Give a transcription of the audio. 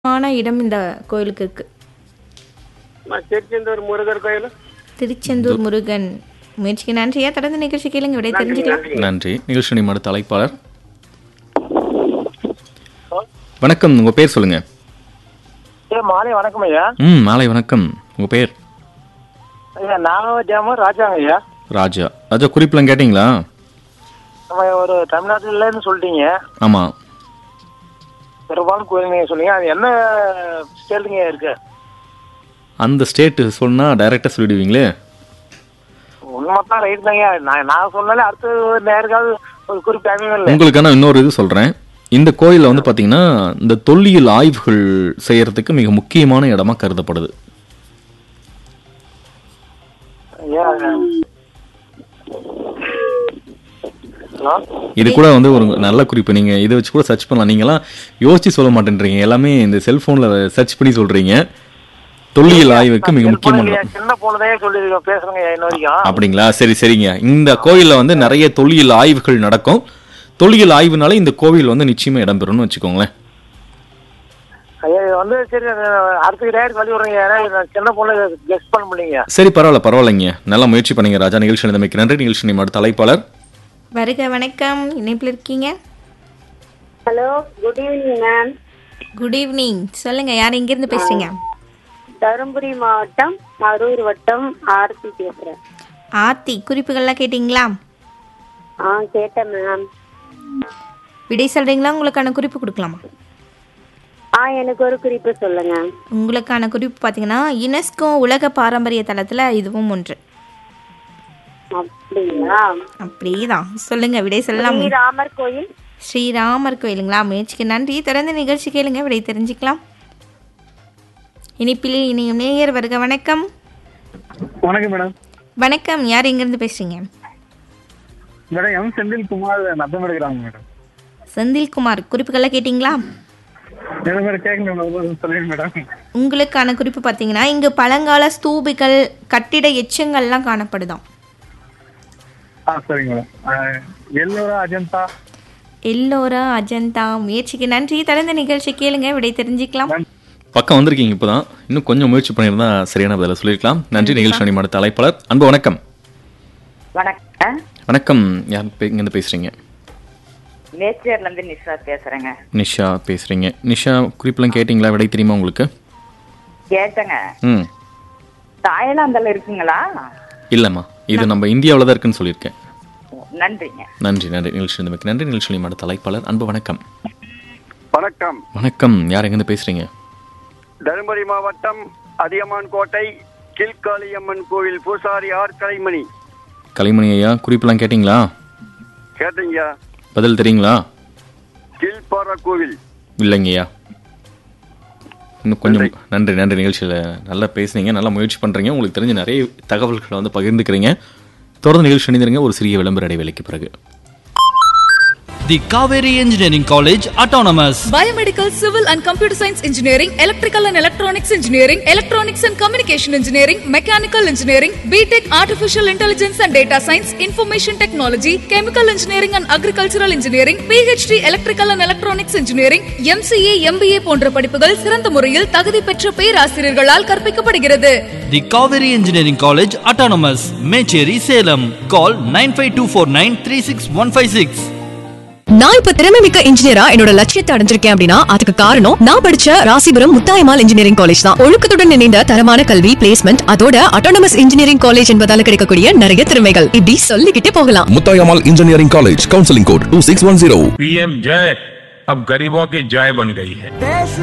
ஆன இடம் இந்த கோயிலுக்கு இருக்கு. திருச்செந்தூர் முருகர் கோயில். திருச்செந்தூர் முருகன். முயற்சிக்கு நன்றியா. தொடர்ந்து நிகழ்ச்சி கேளுங்க, விடை தெரிஞ்சுக்கலாம். நன்றி. நிகழ்ச்சி நிமிட தலைப்பாளர். வணக்கம், உங்க பேர் சொல்லுங்க. மாலை வணக்கம் ஐயா. மாலை வணக்கம். உங்க பேர்? ஐயா நாகவஜாம ராஜாங்க ஐயா. ராஜா. ராஜா, குறிப்பெல்லாம் கேட்டீங்களா? நம்ம ஒரு தமிழ்நாட்டுலன்னு சொல்லிட்டீங்க. ஆமா. பெரும்பாலும் கோயில் நீங்க சொன்னீங்க. அது என்ன ஸ்டேட்டுங்க இருக்கு? அந்த ஸ்டேட் சொன்னா டைரக்டா சொல்லிடுவீங்களே. உண்மைதான், ரைட் தாங்க. நான் சொன்னாலே அடுத்த நேரக்காவது ஒரு குறிப்பிட்ட இல்லை. உங்களுக்கான இன்னொரு இது சொல்றேன். இந்த கோயில்ல வந்து பாத்தீங்கன்னா இந்த தொல்லியல் ஆய்வுகள் செய்யறதுக்கு மிக முக்கியமான இடமா கருதப்படுது. இது கூட வந்து ஒரு நல்ல குறிப்பு. நீங்க இதை வச்சு கூட சர்ச் பண்ணலாம். நீங்க எல்லாம் யோசிச்சு சொல்ல மாட்டேன்றீங்க, எல்லாமே இந்த செல்போன்ல சர்ச் பண்ணி சொல்றீங்க. தொல்லியல் ஆய்வுக்கு மிக முக்கியமான. அப்படிங்களா? சரி சரிங்க. இந்த கோயில்ல வந்து நிறைய தொல்லியல் ஆய்வுகள் நடக்கும். தொல்லியல் ஆய்வுனால இந்த கோவில் வந்து நிச்சயமா இடம்பெறும்னு வச்சுக்கோங்களேன். சரி, பரவாயில்லைங்க. நல்லா முயற்சி பண்ணீங்க ராஜா. நிகழ்ச்சி நிலைமைக்கு நன்றி. நிகழ்ச்சி நிமிட தலைப்பாளர். வருக, வணக்கம். இணைப்பில் இருக்கீங்க. Hello, good evening ma'am. Good evening. சொல்லுங்க, யார் எங்கிருந்து பேசுறீங்க? தருமபுரி மாவட்டம் அரூர் வட்டம் ஆர்த்தி பேசுறேன். ஆர்த்தி, குறிப்புகள்லாம் கேட்டீங்களா? கேட்டேன் மேம். விடை சொல்றீங்களா? உங்களுக்கான குறிப்பு கொடுக்கலாமா? எனக்கு ஒரு குறிப்பு சொல்லுங்க. உங்களுக்கான குறிப்பு பாத்தீங்கன்னா யுனெஸ்கோ உலக பாரம்பரிய தளத்துல இதுவும் ஒன்று. அப்படிங்களா? அப்படியேதான். சொல்லுங்க, விடை சொல்லலாம். ஸ்ரீராமர் கோயில். ஸ்ரீராமர் கோயிலுங்களா? முயற்சிக்கு நன்றி. தொடர்ந்து நிகழ்ச்சி கேளுங்க, விடை தெரிஞ்சுக்கலாம். இனிப்பில் இனியும் நேயர். வருக, வணக்கம். வணக்கம் மேடம். வணக்கம். யார் எங்கிருந்து பேசுறீங்க? மேடம் எம் செந்தில்குமார், நத்தம் எடுக்கிறாங்க மேடம். செந்தில்குமார், குறிப்புகள்லாம் கேட்டீங்களா? உங்களுக்கான குறிப்பு பாத்தீங்கன்னா இங்கு பழங்கால ஸ்தூபிகள், கட்டிட எச்சங்கள்லாம் காணப்படுதாம். எல்லோரா அஜந்தா. முயற்சிக்கு நன்றி. தொடர்ந்து நிகழ்ச்சி கேளுங்க, விடை தெரிஞ்சுக்கலாம். பக்கம் வந்திருக்கீங்க இப்பதான். இன்னும் கொஞ்சம் முயற்சி பண்ணியிருந்தா சரியான பதில சொல்லிருக்கலாம். நன்றி. நிகழ்ச்சி நிமிட தலைப்பாளர். அன்பு வணக்கம். வணக்கம். வணக்கம். யார் இங்கிருந்து பேசுறீங்க? நேச்சர்ல இருந்து நிஷா பேசுறேங்க. நிஷா பேசுறீங்க. நிஷா, குறிப்பெல்லாம் கேட்டீங்களா? விடை தெரியுமா உங்களுக்கு? கேட்டங்க. தாய்லாந்துல இருக்குங்களா? இல்லம்மா, இது நம்ம இந்தியாவில தான் இருக்குன்னு சொல்லியிருக்கேன். நன்றிங்க. நன்றி. நிகழ்ச்சி நன்றி. நிகழ்ச்சி நிமிட தலைப்பாளர். அன்பு வணக்கம். வணக்கம். வணக்கம். யார் எங்கிருந்து பேசுறீங்க? தருமபுரி மாவட்டம் அதியமான் கோட்டை கீழ்காளியம்மன் கோவில் பூசாரி ஆர் கலைமணி. கலைமணி ஐயா, குறிப்பெல்லாம் கேட்டீங்களா? கேட்டீங்க. பதில் தெரியுங்களா? கீழ்பாற கோவில். இல்லைங்கய்யா. இன்னும் கொஞ்சம். நன்றி. நிகழ்ச்சியில் நல்லா பேசுனீங்க, நல்லா முயற்சி பண்ணுறீங்க. உங்களுக்கு தெரிஞ்ச நிறைய தகவல்களை வந்து பகிர்ந்துக்கிறீங்க. தொடர்ந்து நிகழ்ச்சி அணிந்திருங்க. ஒரு சிறிய விளம்பர இடைவேளைக்கு பிறகு. The Kaveri Engineering College Autonomous. Biomedical, Civil and Computer Science Engineering, Electrical and Electronics Engineering, Electronics and Communication Engineering, Mechanical Engineering, BTech Artificial Intelligence and Data Science, Information Technology, Chemical Engineering and Agricultural Engineering, PhD Electrical and Electronics Engineering, MCA, MBA போன்ற படிப்புகள் சிறந்த முறையில் தகுதி பெற்ற பேராசிரியர்களால் கற்பிக்கப்படுகிறது. The Kaveri Engineering College Autonomous, Mecheri, Salem. Call 9524936156. நான் இப்ப திறமைமிக்க இன்ஜினியரா என்னோட லட்சியத்தை அடைஞ்சிருக்கேன் அப்படின்னா அதுக்கு காரணம் நான் படிச்ச ராசிபுரம் முத்தாயம்மாள் இன்ஜினியரிங் காலேஜ் தான். ஒழுக்கத்துடன் இணைந்த தரமான கல்வி, பிளேஸ்மெண்ட், அதோட அட்டானமஸ் இன்ஜினியரிங் காலேஜ் என்பதால கிடைக்கக்கூடிய நிறைய திறமைகள் இப்படி சொல்லிக்கிட்டே போகலாம். Muthayammal engineering college, counselling code 2610. PM जय अब गरीबों की जय बन गई है.